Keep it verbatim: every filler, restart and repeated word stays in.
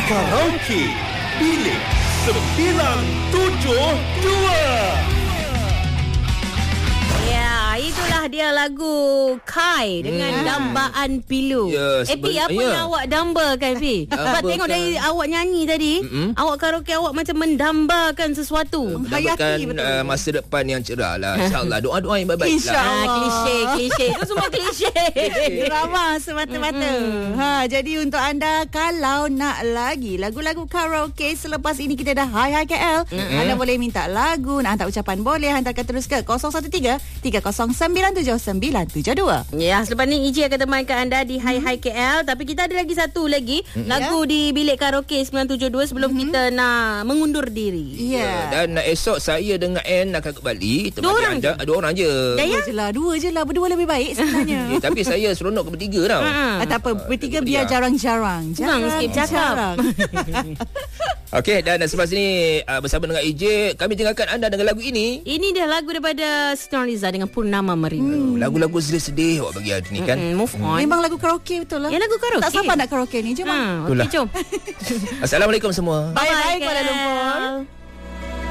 Karaoke Bilik sembilan tujuh dua. Ya, itulah dia lagu Kai dengan hmm. dambaan pilu. Ya, eh, Pi, apa ya. yang awak dambakan, Pi? Sebab tengok dari awak nyanyi tadi, mm-hmm. awak karaoke awak macam mendambakan sesuatu. Mendambakan uh, masa depan yang cerah lah. InsyaAllah. Doa-doa yang baik-baik lah. InsyaAllah. Ah, klise, klise. Itu semua klise. Drama semata-mata. Mm-hmm. Ha, jadi untuk anda, kalau nak lagi lagu-lagu karaoke selepas ini kita dah Hai Hai K L, mm-hmm. anda boleh minta lagu, nak hantar ucapan boleh, hantarkan terus ke kosong satu tiga tiga kosong sembilan tujuh sembilan tujuh dua. Ya, selepas ni Iji akan temankan anda di Hai Hai K L. Tapi kita ada lagi satu lagi mm-hmm. lagu yeah. di bilik karaoke sembilan tujuh dua sebelum mm-hmm. kita nak mengundur diri. Ya. Yeah. Dan esok saya dengan Ann akan kembali. Dua orang anda, je? Dua orang je. Dua je lah, dua je lah. Berdua lebih baik sebenarnya. eh, tapi saya seronok ke bertiga tau. Ha. Tak apa, bertiga biar jarang-jarang. Kurang sikit cakap. Okey, dan selepas ini uh, bersama dengan E J, kami tinggalkan anda dengan lagu ini. Ini dia lagu daripada Siti Liza dengan Purnama Merindu. Hmm. Lagu-lagu sedih-sedih awak bagi hari ni kan. Mm-hmm, move on. Memang lagu karaoke betul lah. Ya, lagu karaoke. Tak sabar nak karaoke ni. Jom. Ha, okey, jom. Assalamualaikum semua. Bye-bye Kuala Lumpur.